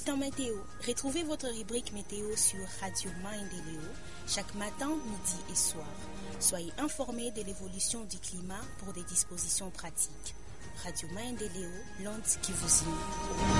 Bulletin météo. Retrouvez votre rubrique météo sur Radio Maendeleo chaque matin, midi et soir. Soyez informés de l'évolution du climat pour des dispositions pratiques. Radio Maendeleo, l'onde qui vous unit.